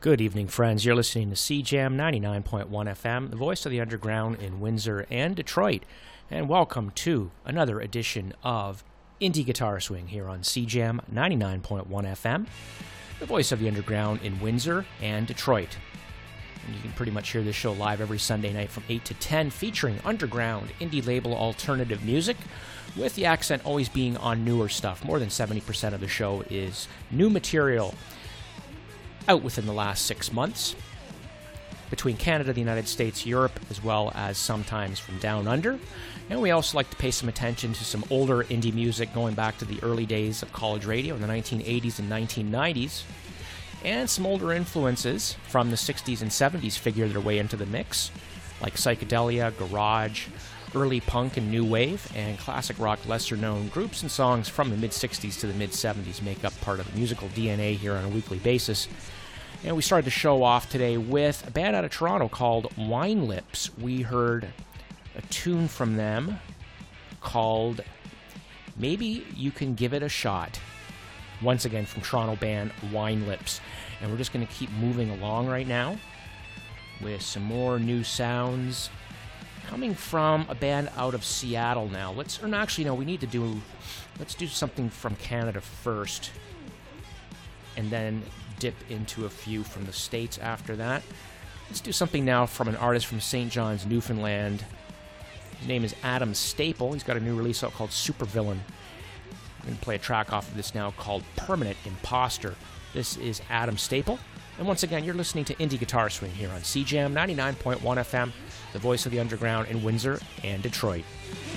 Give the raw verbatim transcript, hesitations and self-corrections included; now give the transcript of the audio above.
Good evening, friends. You're listening to C Jam ninety-nine point one F M, the voice of the underground in Windsor and Detroit. And welcome to another edition of Indie Guitar Swing here on C Jam ninety-nine point one F M, the voice of the underground in Windsor and Detroit. And you can pretty much hear this show live every Sunday night from eight to ten, featuring underground, indie label alternative music, with the accent always being on newer stuff. More than seventy percent of the show is new material out within the last six months, between Canada, the United States, Europe, as well as sometimes from down under. And we also like to pay some attention to some older indie music going back to the early days of college radio in the nineteen eighties and nineteen nineties. And some older influences from the sixties and seventies figure their way into the mix, like psychedelia, garage, early punk and new wave, and classic rock lesser-known groups and songs from the mid-sixties to the mid-seventies make up part of the musical D N A here on a weekly basis. And we started the show off today with a band out of Toronto called Wine Lips. We heard a tune from them called Maybe You Can Give It a Shot. Once again from Toronto band Wine Lips. And we're just going to keep moving along right now with some more new sounds coming from a band out of Seattle now. Let's, or no, actually, no, we need to do, let's do something from Canada first, and then dip into a few from the States after that. Let's do something now from an artist from Saint John's, Newfoundland. His name is Adam Staple. He's got a new release out called Supervillain. I'm going to play a track off of this now called Permanent Imposter. This is Adam Staple. And once again, you're listening to Indie Guitar Swing here on C Jam ninety-nine point one F M, the voice of the underground in Windsor and Detroit.